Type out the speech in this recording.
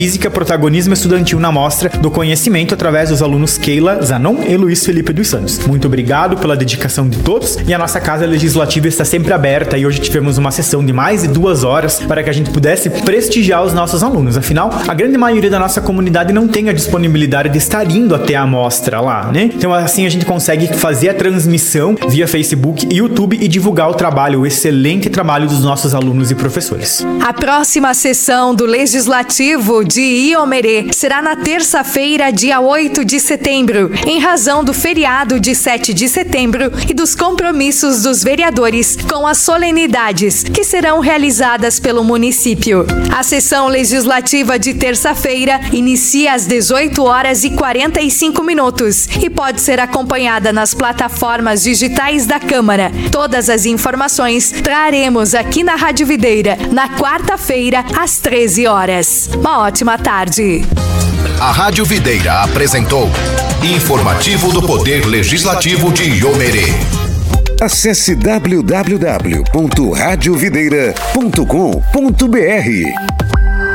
Física, protagonismo estudantil na Mostra do Conhecimento através dos alunos Keila Zanon e Luiz Felipe dos Santos. Muito obrigado pela dedicação de todos e a nossa Casa Legislativa está sempre aberta e hoje tivemos uma sessão de mais de 2 horas para que a gente pudesse prestigiar os nossos alunos. Afinal, a grande maioria da nossa comunidade não tem a disponibilidade de estar indo até a mostra lá, né? Então assim a gente consegue fazer a transmissão via Facebook e YouTube e divulgar o trabalho, o excelente trabalho dos nossos alunos e professores. A próxima sessão do Legislativo de Iomerê será na terça-feira, dia 8 de setembro, em razão do feriado de 7 de setembro e dos compromissos dos vereadores com as solenidades que serão realizadas pelo município. A sessão legislativa de terça-feira inicia às 18h45 e pode ser acompanhada nas plataformas digitais da Câmara. Todas as informações traremos aqui na Rádio Videira, na quarta-feira, às 13 horas. Uma ótima tarde. A Rádio Videira apresentou Informativo do Poder Legislativo de Iomerê. Acesse www.radiovideira.com.br.